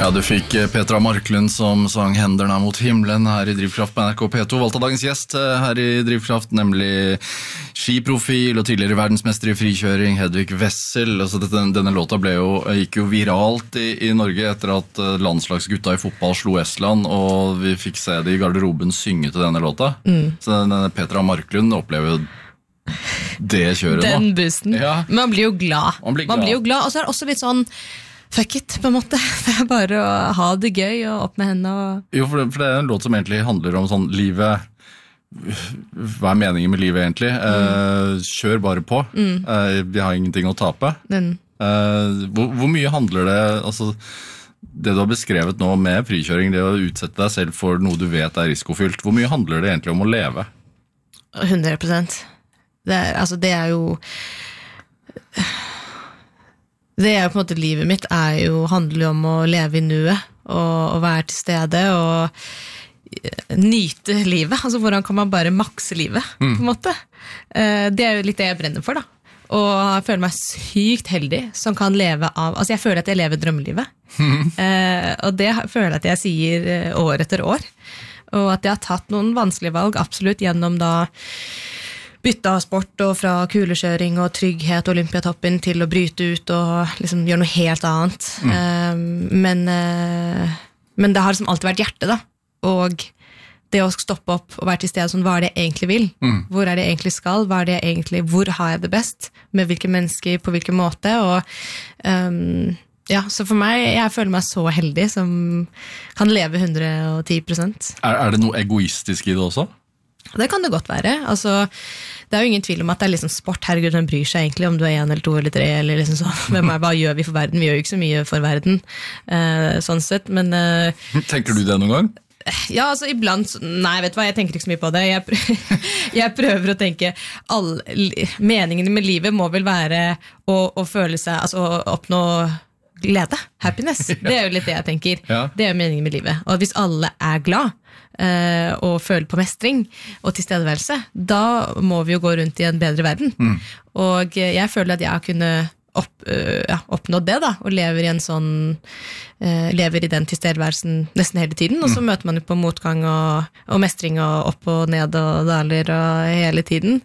Ja, du fikk Petra Marklund som sang Henderne mot himmelen her i Drivkraft på NRK P2. Valgt av dagens gjest her i Drivkraft, nemlig skiprofil og tidligere verdensmester i frikjøring, Hedvig Wessel. Altså denne låta gikk jo viralt i Norge etter at landslagsgutta i fotball slo Estland, og vi fikk se det i garderoben synge til denne låta. Så denne Petra Marklund opplever jo det kjøret nå. Den boosten. Ja. Man blir jo glad. Man blir jo glad, og så er det også litt sånn fuck it, på en måte. Det er bare å ha det gøy og opp med hendene. Jo, for det er en låt som egentlig handler om sånn livet. Hva er meningen med livet egentlig? Kjør bare på. Vi har ingenting å tape. Hvor mye handler det, altså det du har beskrevet nå med frikjøring, det å utsette deg selv for noe du vet er risikofylt, hvor mye handler det egentlig om å leve? 100%. Det er jo på en måte livet mitt handler jo om å leve i nuet og være til stede og nyte livet, altså hvordan kan man bare makse livet på en måte. Det er jo litt det jeg brenner for da, og jeg føler meg sykt heldig som kan leve av, altså jeg føler at jeg lever drømmelivet, og det føler jeg at jeg sier år etter år, og at jeg har tatt noen vanskelige valg absolutt gjennom da bytta sport og fra kulekjøring og trygghet og olympiatoppen til å bryte ut og liksom gjøre noe helt annet. Men det har liksom alltid vært hjertet da, og det å stoppe opp og være til stede sånn, hva er det jeg egentlig vil? Hvor er det jeg egentlig skal? Hvor har jeg det best? Med hvilke mennesker, på hvilken måte? Og ja, så for meg, jeg føler meg så heldig som kan leve 110%. Er det noe egoistisk i det også? Det kan det godt være, altså det er jo ingen tvil om at det er liksom sport, herregud, den bryr seg egentlig om du er 1 eller 2 eller 3 eller liksom sånn, hva gjør vi for verden? Vi gjør jo ikke så mye for verden, sånn sett, men tenker du det noen gang? Ja, altså iblant, nei, vet du hva, jeg tenker ikke så mye på det, jeg prøver å tenke, meningene med livet må vel være å føle seg, altså å oppnå glede, happiness, det er jo litt det jeg tenker, det er jo meningen med livet, og hvis alle er glad, og føle på mestring og tilstedeværelse, da må vi jo gå rundt i en bedre verden. Og jeg føler at jeg kunne oppnådd det da, og lever i den tilstedeværelsen nesten hele tiden, og så møter man jo på motgang og mestring og opp og ned og daler og hele tiden.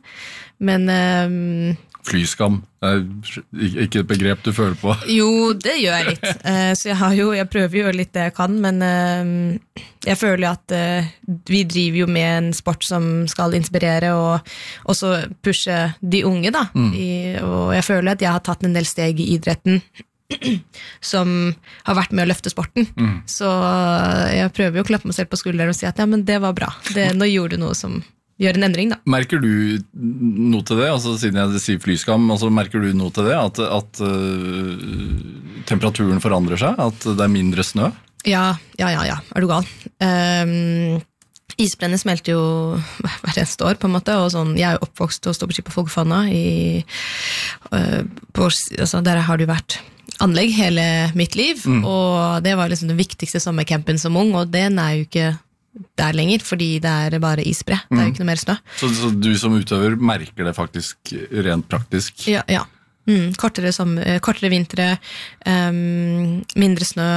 Men flyskam er ikke et begrep du føler på. Jo, det gjør jeg litt. Så jeg prøver jo å gjøre litt det jeg kan, men jeg føler at vi driver jo med en sport som skal inspirere og også pushe de unge da. Og jeg føler at jeg har tatt en del steg i idretten som har vært med å løfte sporten. Så jeg prøver jo å klappe meg selv på skulderen og si at ja, men det var bra. Nå gjorde du noe som gjør en endring da. Merker du noe til det? Altså, siden jeg sier flyskam, altså, merker du noe til det? At temperaturen forandrer seg? At det er mindre snø? Ja. Er du gal? Isbrennet smelter jo hver eneste år på en måte, og sånn, jeg er jo oppvokst og står på ski på Folkfana altså, der har det jo vært anlegg hele mitt liv, og det var liksom den viktigste sommercampen som ung, og den er jo ikke der lenger, fordi det er bare isbre. Det er jo ikke noe mer snø. Så du som utøver merker det faktisk rent praktisk? Ja. Kortere vintre, mindre snø,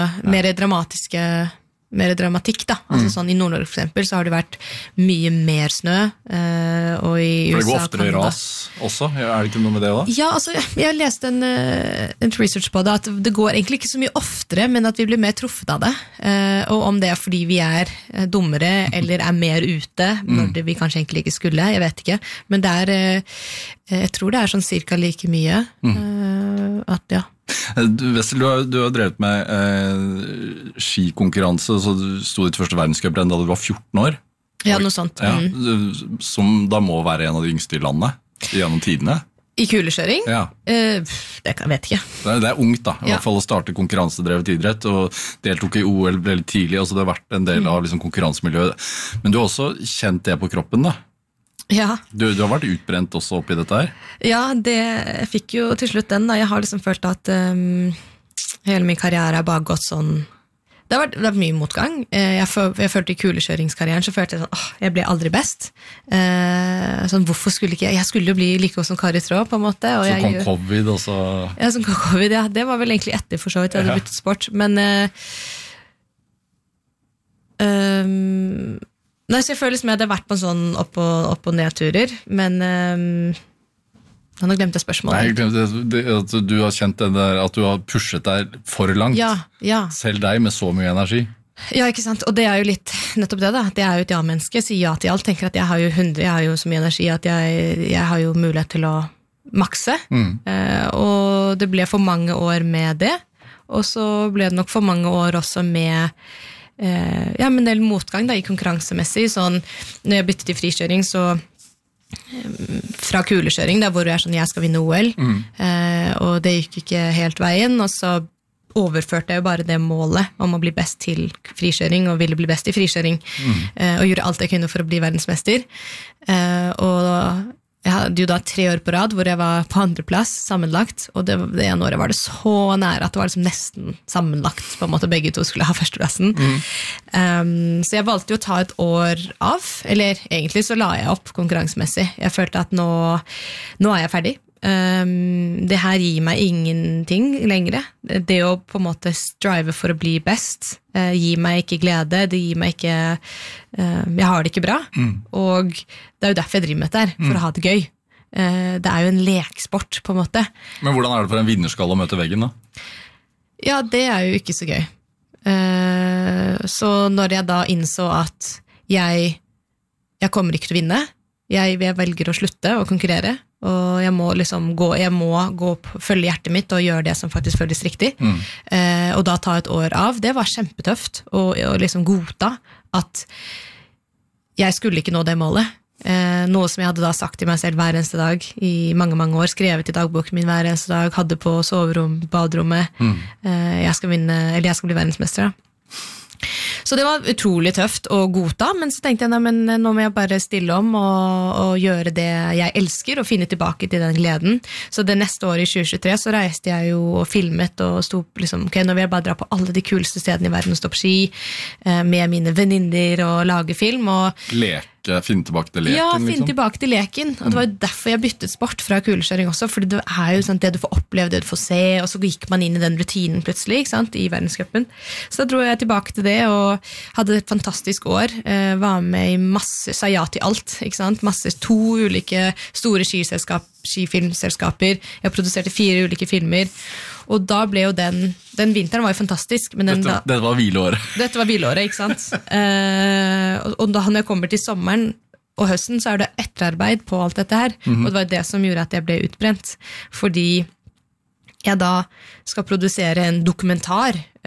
mer dramatikk da. Altså sånn i Nord-Norge for eksempel, så har det vært mye mer snø, og i USA... For det går oftere ras også? Er det ikke noe med det da? Ja, altså, jeg leste en research på det, at det går egentlig ikke så mye oftere, men at vi blir mer truffet av det. Og om det er fordi vi er dummere, eller er mer ute, når vi kanskje egentlig ikke skulle, jeg vet ikke. Men det er, jeg tror det er sånn cirka like mye, at ja. Wessel, du har drevet med skikonkurranse, så du stod i første verdenscuprenn da du var 14 år. Ja, noe sånt. Ja, som da må være en av de yngste i landet gjennom tidene. I kulekjøring? Ja. Det vet jeg ikke. Det er ungt da, i hvert fall å starte konkurransedrevet idrett, og deltok i OL veldig tidlig, altså det har vært en del av liksom, konkurransemiljøet. Men du har også kjent det på kroppen da? Ja. Du har vært utbrent også oppi dette her? Ja, jeg fikk jo til slutt den da. Jeg har liksom følt at hele min karriere har bare gått sånn. Det har vært mye motgang. Jeg følte i kulekjøringskarrieren, så følte jeg sånn, jeg ble aldri best. Sånn, hvorfor skulle ikke jeg? Jeg skulle jo bli like god som Kari Traa, på en måte. Og så kom covid også? Ja, som kom covid, ja. Det var vel egentlig etter for så vidt jeg hadde byttet sport. Men Nei, så jeg føler som jeg hadde vært på en sånn opp- og nedturer, men nå glemte jeg spørsmålet. Nei, jeg glemte at du har kjent det der, at du har pushet deg for langt. Ja. Selv deg med så mye energi. Ja, ikke sant? Og det jo litt nettopp det da. Det jo et ja-menneske, sier ja til alt. Tenker at jeg har jo så mye energi at jeg har jo mulighet til å makse. Og det ble for mange år med det. Og så ble det nok for mange år også med en del motgang da, i konkurransemessig. Sånn, når jeg byttet til frikjøring, så fra kulekjøring, der hvor jeg sånn, jeg skal vinne OL. Og det gikk ikke helt veien, og så overførte jeg jo bare det målet om å bli best til frikjøring, og ville bli best i frikjøring, og gjorde alt jeg kunne for å bli verdensmester. Og jeg hadde jo da 3 år på rad hvor jeg var på 2. plass sammenlagt, og det ene året var det så nære at det var liksom nesten sammenlagt, på en måte begge to skulle ha 1. plassen. Så jeg valgte jo å ta et år av, eller egentlig så la jeg opp konkurransemessig. Jeg følte at nå jeg ferdig. Det her gir meg ingenting lengre. Det å på en måte strive for å bli best gir meg ikke glede, det gir meg ikke jeg har det ikke bra, og det jo derfor jeg driver med dette her, for å ha det gøy. Det jo en leksport på en måte. Men hvordan det for en vinnerskall å møte veggen da? Ja, det jo ikke så gøy. Så når jeg da innså at jeg kommer ikke til å vinne, jeg velger å slutte å konkurrere, og jeg må liksom følge hjertet mitt og gjøre det som faktisk føles riktig. Og da ta et år av, det var kjempetøft å liksom godta at jeg skulle ikke nå det målet. Noe som jeg hadde da sagt til meg selv hver eneste dag i mange, mange år, skrevet i dagboken min hver eneste dag, hadde på soverom, baderommet, jeg skal bli verdensmester da. Så det var utrolig tøft å godta, men så tenkte jeg, nå må jeg bare stille om og gjøre det jeg elsker, og finne tilbake til den gleden. Så det neste året i 2023 så reiste jeg jo og filmet, og stod liksom, ok, nå vil jeg bare dra på alle de kuleste stedene i verden, og stå på ski med mine venninner og lage film, og finne tilbake til leken. Ja, finne tilbake til leken. Og det var jo derfor jeg byttet sport fra kulekjøring også, fordi det jo sånn, det du får oppleve, det du får se, og så gikk man inn i den rutinen plutselig, ikke sant, i verdenscupen. Så da dro jeg tilbake til det, og hadde et fantastisk år, var med i masse, sa ja til alt, ikke sant, 2 ulike store skifilmselskaper, jeg produserte 4 ulike filmer, og da ble jo den vinteren var jo fantastisk. Men dette var hvileåret. Dette var hvileåret, ikke sant? Og da når jeg kommer til sommeren og høsten, så det etterarbeid på alt dette her. Og det var det som gjorde at jeg ble utbrent. Fordi jeg da skal produsere en dokumentar